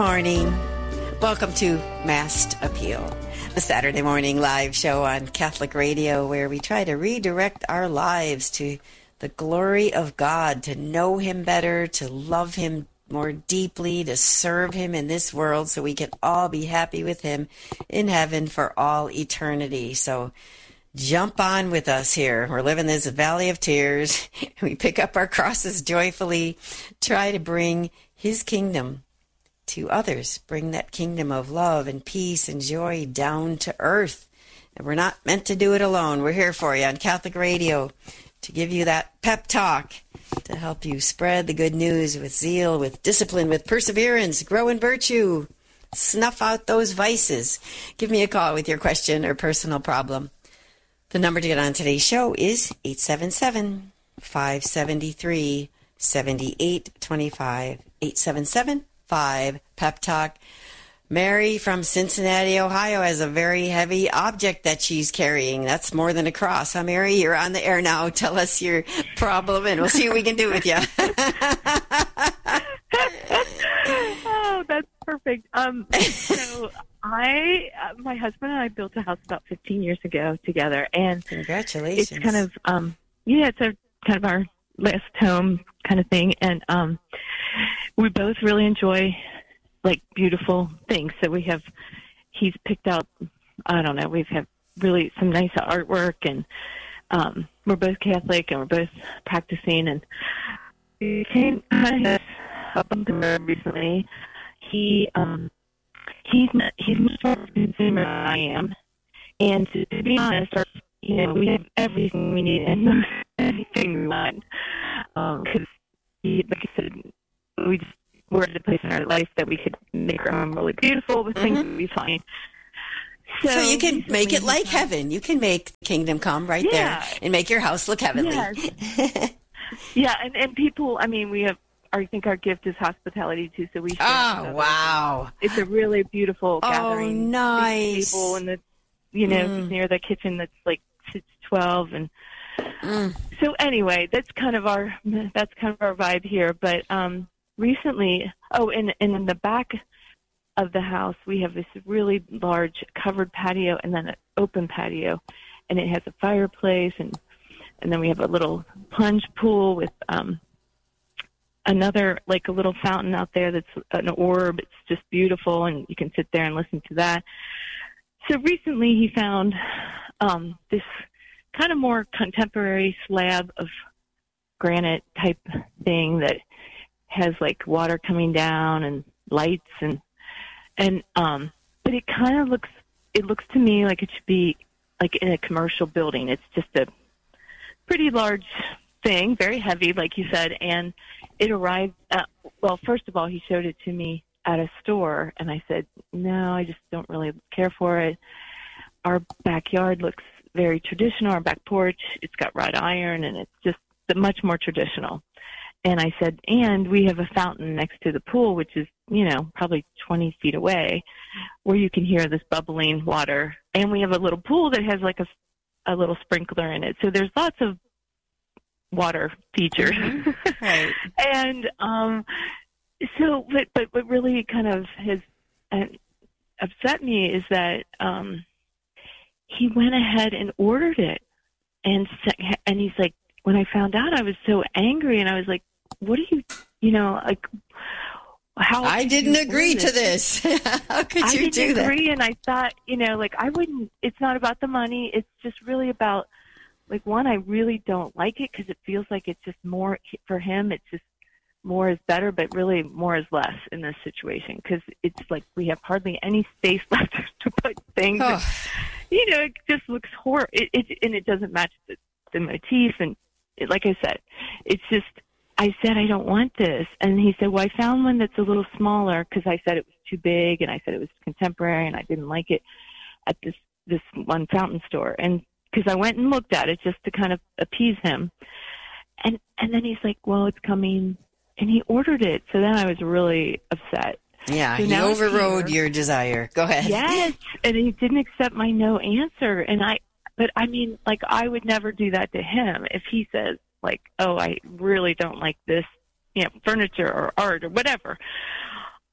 morning. Welcome to Massed Appeal, the Saturday morning live show on Catholic Radio where we try to redirect our lives to the glory of God, to know Him better, to love Him more deeply, to serve Him in this world so we can all be happy with Him in heaven for all eternity. So jump on with us here. We're living this valley of tears. We pick up our crosses joyfully, try to bring His kingdom to others, bring that kingdom of love and peace and joy down to earth. And we're not meant to do it alone. We're here for you on Catholic Radio to give you that pep talk, to help you spread the good news with zeal, with discipline, with perseverance, grow in virtue, snuff out those vices. Give me a call with your question or personal problem. The number to get on today's show is 877-573-7825. 877-5 Pep Talk. Mary from Cincinnati, Ohio has a very heavy object that she's carrying. That's more than a cross. Huh, Mary? You're on the air now. Tell us your problem and we'll see what we can do with you. Oh, that's perfect. So my husband and I built a house about 15 years ago together, and congratulations. It's kind of, it's a kind of our last home kind of thing, and we both really enjoy like beautiful things. So he's picked out, I don't know, we've had really some nice artwork, and we're both Catholic and we're both practicing, and we came kind of up on the road recently. He's much more of a consumer than I am, and to be honest, we have everything we need and most anything we want, because like I said, we're at a place in our life that we could make our home really beautiful with things would be fine. So you can make it like heaven. You can make the kingdom come right there and make your house look heavenly. Yes. Yeah, and people, I think our gift is hospitality too, so we share. Oh, wow. It's a really beautiful gathering. Oh, nice. People in the, near the kitchen that's like 12 and so anyway, that's kind of our vibe here. But recently, and in the back of the house, we have this really large covered patio and then an open patio, and it has a fireplace, and then we have a little plunge pool with another, like a little fountain out there that's an orb. It's just beautiful, and you can sit there and listen to that. So recently he found this kind of more contemporary slab of granite type thing that has like water coming down and lights and but it kind of looks to me like it should be like in a commercial building. It's just a pretty large thing, very heavy, like you said, and it arrived, first of all, he showed it to me at a store, and I said, no, I just don't really care for it. Our backyard looks very traditional, our back porch, it's got wrought iron, and it's just much more traditional. And I said, and we have a fountain next to the pool, which is, probably 20 feet away, where you can hear this bubbling water. And we have a little pool that has like a little sprinkler in it. So there's lots of water features. Mm-hmm. Right. And so, but what really kind of has upset me is that he went ahead and ordered it. And he's like, when I found out, I was so angry, and I was like, what are you, how? I didn't agree to this. How could you do that? I didn't agree, and I thought, I wouldn't, it's not about the money. It's just really about, like, one, I really don't like it because it feels like it's just more for him. It's just more is better, but really more is less in this situation because it's like we have hardly any space left to put things. Oh. And, it just looks horrible. And it doesn't match the motif. And like I said, it's just, I said, I don't want this. And he said, well, I found one that's a little smaller because I said it was too big and I said it was contemporary and I didn't like it at this one fountain store. And because I went and looked at it just to kind of appease him. And then he's like, well, it's coming. And he ordered it. So then I was really upset. Yeah, so he overrode your desire. Go ahead. Yes, and he didn't accept my no answer. But I would never do that to him if he says, like, oh, I really don't like this, furniture or art or whatever.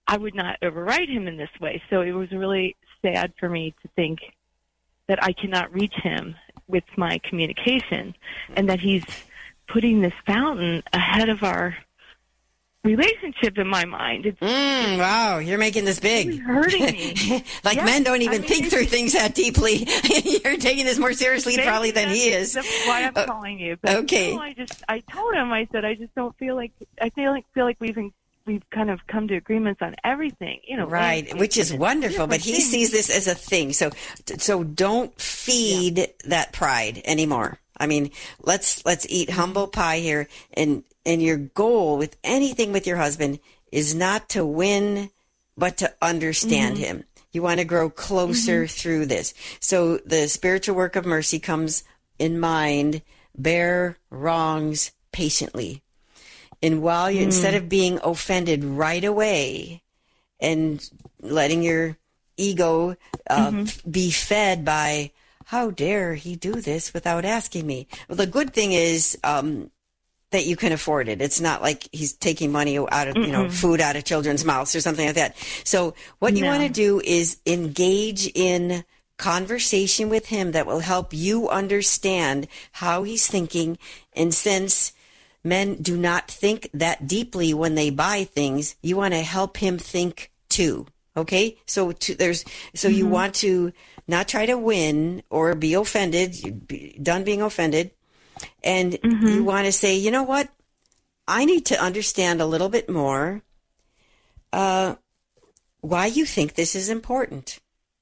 I would not override him in this way. So it was really sad for me to think that I cannot reach him with my communication, and that he's putting this fountain ahead of our relationship in my mind. It's wow, you're making this big. really hurting me. Like Yes, men don't even think through things that deeply. You're taking this more seriously Maybe probably than he is. That's why I'm calling you. But okay. no, I told him, I said, I just don't feel like, we've kind of come to agreements on everything, Right, which is wonderful, but he sees this as a thing. So don't feed that pride anymore. I mean, let's eat humble pie here, and your goal with anything with your husband is not to win, but to understand him. You want to grow closer through this. So the spiritual work of mercy comes in mind, bear wrongs patiently. And while you, instead of being offended right away and letting your ego be fed by, how dare he do this without asking me? Well, the good thing is that you can afford it. It's not like he's taking money out of, food out of children's mouths or something like that. So what you want to do is engage in conversation with him that will help you understand how he's thinking. And since men do not think that deeply when they buy things, you want to help him think too. Okay? So you want to not try to win or be offended, done being offended. And you want to say, you know what? I need to understand a little bit more why you think this is important.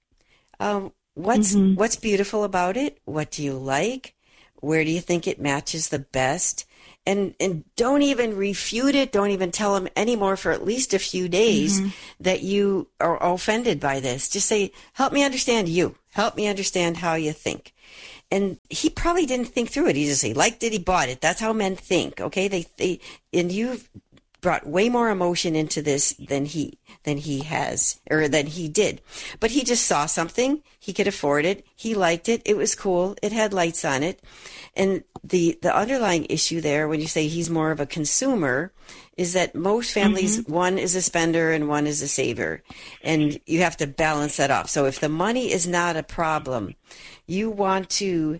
What's beautiful about it? What do you like? Where do you think it matches the best? And don't even refute it. Don't even tell him anymore for at least a few days that you are offended by this. Just say, help me understand you. Help me understand how you think. And he probably didn't think through it. He just liked it, he bought it. That's how men think, okay? And you've brought way more emotion into this than he has, or than he did. But he just saw something. He could afford it. He liked it. It was cool. It had lights on it. And the underlying issue there, when you say he's more of a consumer, is that most families, one is a spender and one is a saver. And you have to balance that off. So if the money is not a problem, you want to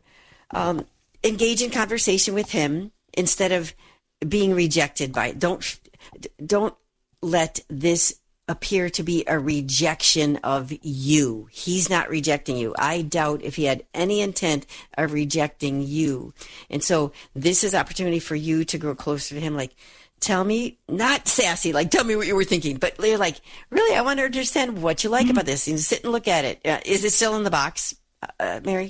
engage in conversation with him instead of being rejected by it. Don't let this appear to be a rejection of you. He's not rejecting you. I doubt if he had any intent of rejecting you. And so this is opportunity for you to grow closer to him. Like, tell me, not sassy, like tell me what you were thinking, but you're like, really, I want to understand what you like about this, and sit and look at it. Is it still in the box, Mary?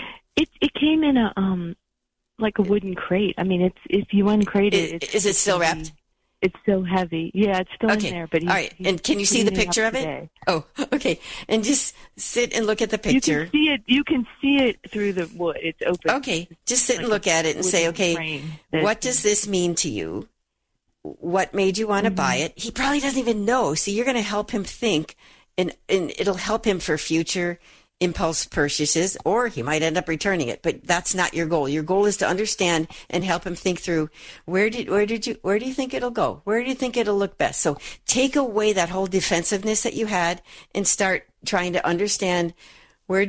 It came in a like a wooden crate. I mean, it's if you uncrate it, is it still wrapped? It's so heavy. Yeah, it's still in there. But all right. And can you see the picture of it? Today. Oh, okay. And just sit and look at the picture. You can see it through the wood. It's open. Okay. Just sit and look at it and say, okay, what does this mean to you? What made you want to buy it? He probably doesn't even know. So you're going to help him think, and it'll help him for future impulse purchases, or he might end up returning it. But that's not your goal. Your goal is to understand and help him think through where do you think it'll go? Where do you think it'll look best? So take away that whole defensiveness that you had and start trying to understand what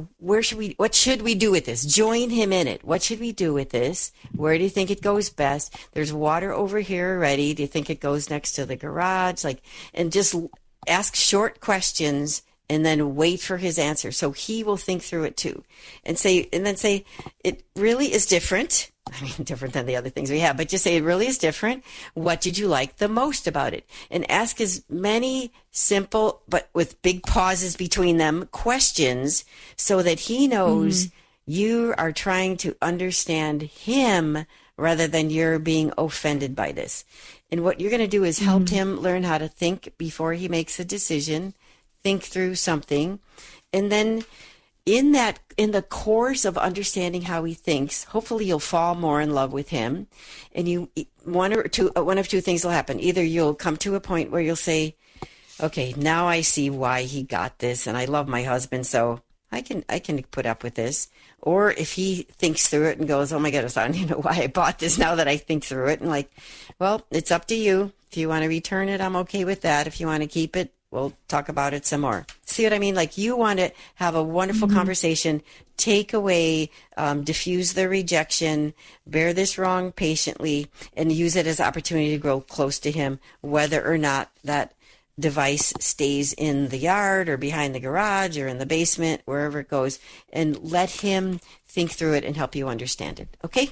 should we do with this? Join him in it. What should we do with this? Where do you think it goes best? There's water over here already. Do you think it goes next to the garage? And just ask short questions and then wait for his answer. So he will think through it too. And then say, it really is different. I mean, different than the other things we have, but just say it really is different. What did you like the most about it? And ask as many simple, but with big pauses between them, questions so that he knows you are trying to understand him rather than you're being offended by this. And what you're going to do is help him learn how to think before he makes a decision, think through something, and then in the course of understanding how he thinks, hopefully you'll fall more in love with him, and one of two things will happen. Either you'll come to a point where you'll say, okay, now I see why he got this, and I love my husband, so I can put up with this. Or if he thinks through it and goes, oh my goodness, I don't even know why I bought this now that I think through it, and well, it's up to you. If you want to return it, I'm okay with that. If you want to keep it, we'll talk about it some more. See what I mean? Like, you want to have a wonderful conversation, take away, diffuse the rejection, bear this wrong patiently, and use it as an opportunity to grow close to him, whether or not that device stays in the yard or behind the garage or in the basement, wherever it goes, and let him think through it and help you understand it. Okay?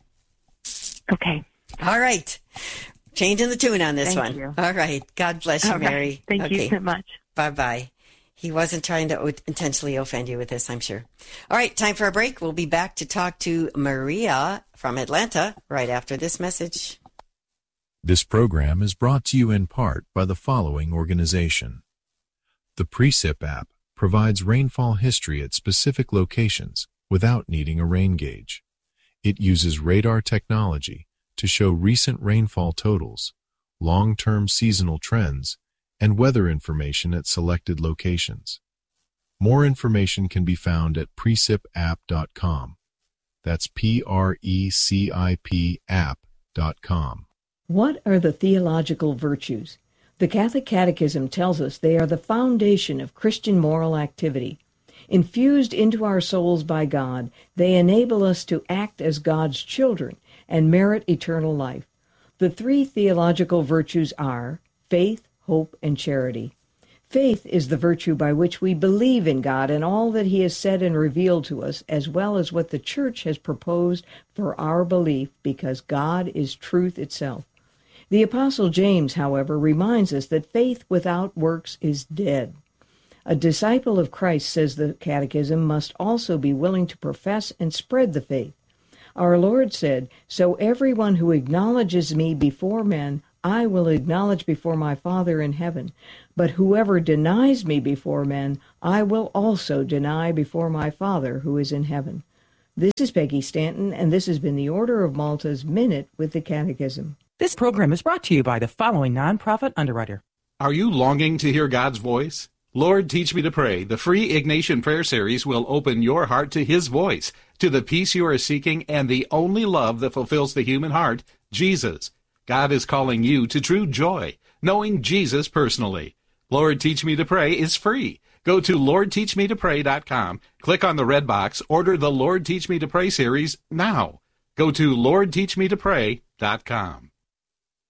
Okay. All right. Changing the tune on this one. You. All right. God bless you, All right. Mary. Thank you so much. Bye-bye. He wasn't trying to intentionally offend you with this, I'm sure. All right. Time for a break. We'll be back to talk to Maria from Atlanta right after this message. This program is brought to you in part by the following organization. The Precip app provides rainfall history at specific locations without needing a rain gauge. It uses radar technology to show recent rainfall totals, long-term seasonal trends, and weather information at selected locations. More information can be found at precipapp.com. That's PRECIP app.com. What are the theological virtues? The Catholic Catechism tells us they are the foundation of Christian moral activity. Infused into our souls by God, they enable us to act as God's children and merit eternal life. The three theological virtues are faith, hope, and charity. Faith is the virtue by which we believe in God and all that He has said and revealed to us, as well as what the Church has proposed for our belief, because God is truth itself. The Apostle James, however, reminds us that faith without works is dead. A disciple of Christ, says the Catechism, must also be willing to profess and spread the faith. Our Lord said, "So everyone who acknowledges me before men, I will acknowledge before my Father in heaven. But whoever denies me before men, I will also deny before my Father who is in heaven." This is Peggy Stanton, and this has been the Order of Malta's Minute with the Catechism. This program is brought to you by the following nonprofit underwriter. Are you longing to hear God's voice? Lord, Teach Me to Pray, the free Ignatian prayer series, will open your heart to His voice, to the peace you are seeking, and the only love that fulfills the human heart, Jesus. God is calling you to true joy, knowing Jesus personally. Lord, Teach Me to Pray is free. Go to LordTeachMeToPray.com, click on the red box, order the Lord Teach Me to Pray series now. Go to LordTeachMeToPray.com.